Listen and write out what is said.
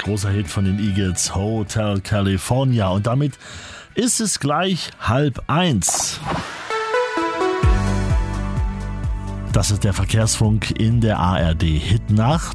großer Hit von den Eagles, Hotel California. Und damit ist es gleich 12:30. Das ist der Verkehrsfunk in der ARD Hitnacht.